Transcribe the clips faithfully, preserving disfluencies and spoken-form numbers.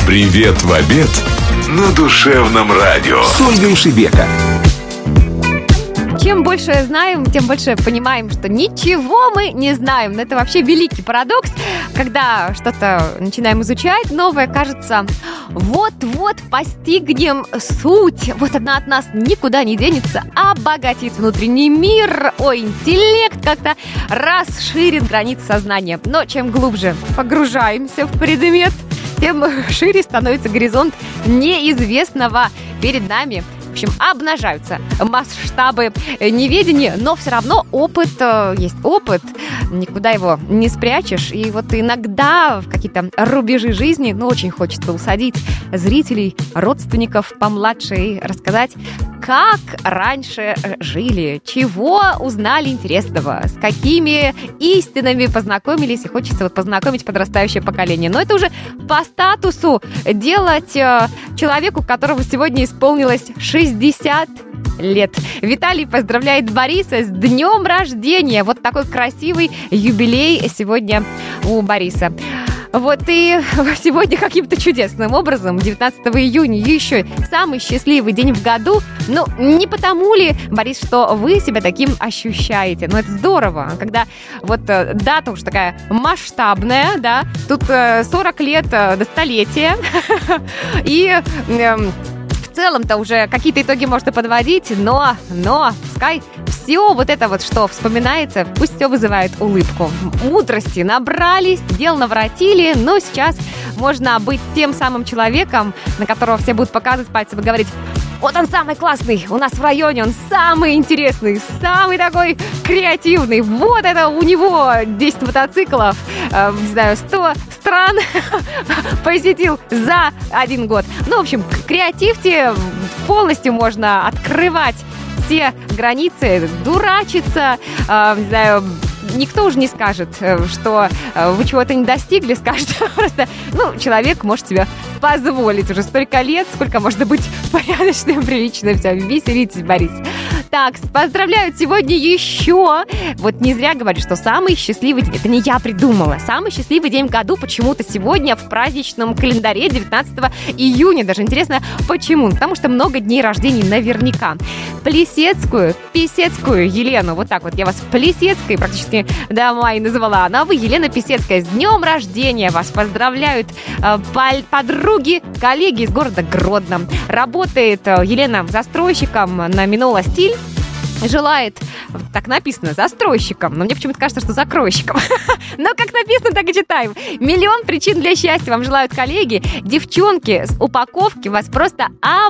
Привет в обед на душевном радио с Ольгой Шебека. Чем больше знаем, тем больше понимаем, что ничего мы не знаем. Но это вообще великий парадокс, когда что-то начинаем изучать новое, кажется, вот-вот постигнем суть. Вот она от нас никуда не денется, обогатит внутренний мир, ой, интеллект как-то расширит границы сознания. Но чем глубже погружаемся в предмет, тем шире становится горизонт неизвестного перед нами. В общем, обнажаются масштабы неведения, но все равно опыт э, есть опыт, никуда его не спрячешь. И вот иногда в какие-то рубежи жизни, ну, очень хочется усадить зрителей, родственников помладше и рассказать, как раньше жили, чего узнали интересного, с какими истинами познакомились, и хочется вот познакомить подрастающее поколение. Но это уже по статусу делать э, человеку, которому сегодня исполнилось шестьдесят лет. Виталий поздравляет Бориса с днем рождения. Вот такой красивый юбилей сегодня у Бориса. Вот и сегодня каким-то чудесным образом, девятнадцатого июня, еще самый счастливый день в году. Ну, не потому ли, Борис, что вы себя таким ощущаете? Ну, это здорово, когда вот дата уж такая масштабная, да, тут сорок лет до столетия, и... В целом-то уже какие-то итоги можно подводить, но, но, пускай все вот это вот, что вспоминается, пусть все вызывает улыбку. Мудрости набрались, дел наворотили, но сейчас можно быть тем самым человеком, на которого все будут показывать пальцем и говорить: вот он самый классный у нас в районе, он самый интересный, самый такой креативный. Вот это у него десять мотоциклов, э, не знаю, сто стран посетил за один год. Ну, в общем, креативьте, полностью можно открывать все границы, дурачиться, э, не знаю, никто уже не скажет, что вы чего-то не достигли, скажет просто, ну, человек может себе позволить уже столько лет, сколько можно быть порядочным, приличным, все, веселитесь, Борис. Так, поздравляют сегодня еще, вот не зря говорю, что самый счастливый день, это не я придумала, самый счастливый день в году почему-то сегодня в праздничном календаре девятнадцатого июня, даже интересно, почему, потому что много дней рождения наверняка. Плесецкую, Писецкую Елену, вот так вот я вас Плесецкой практически до мая называла, ну а вы, Елена Писецкая, с днем рождения вас поздравляют э, подруги, коллеги из города Гродно. Работает э, Елена застройщиком на Минола Стиль. Желает, так написано, застройщиком, но мне почему-то кажется, что закройщиком. Но как написано, так и читаем. Миллион причин для счастья вам желают коллеги. Девчонки с упаковки вас просто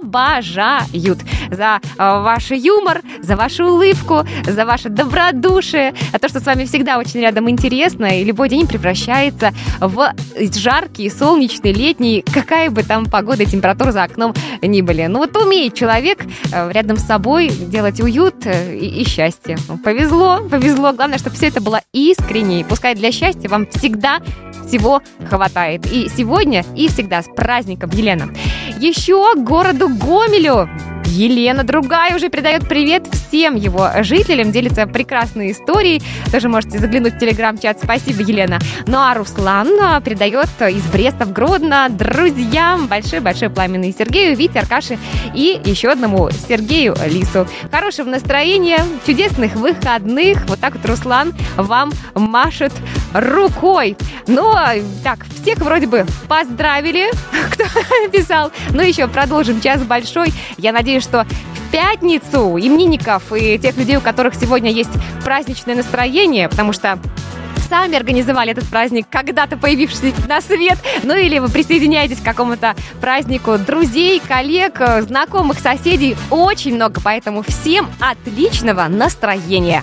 обожают за э, ваш юмор, за вашу улыбку, за ваше добродушие, за то, что с вами всегда очень рядом интересно, и любой день превращается в жаркий, солнечный, летний, какая бы там погода и температура за окном ни были. Ну вот умеет человек э, рядом с собой делать уют И, и счастье. Повезло, повезло. Главное, чтобы все это было искренне. И пускай для счастья вам всегда всего хватает. И сегодня, и всегда с праздником, Елена. Еще городу Гомелю Елена другая уже передает привет всем его жителям, делится прекрасной историей. Тоже можете заглянуть в телеграм-чат. Спасибо, Елена. Ну а Руслан передает из Бреста в Гродно друзьям большой-большой пламенный Сергею, Вите, Аркаше и еще одному Сергею Лису. Хорошего настроения, чудесных выходных. Вот так вот Руслан вам машет рукой. Ну, так, всех вроде бы поздравили, кто писал. Ну, еще продолжим час большой. Я надеюсь, что в пятницу именинников и тех людей, у которых сегодня есть праздничное настроение, потому что сами организовали этот праздник, когда-то появившийся на свет, ну или вы присоединяетесь к какому-то празднику друзей, коллег, знакомых, соседей, очень много, поэтому всем отличного настроения.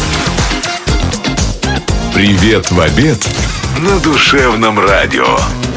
Привет в обед на душевном радио.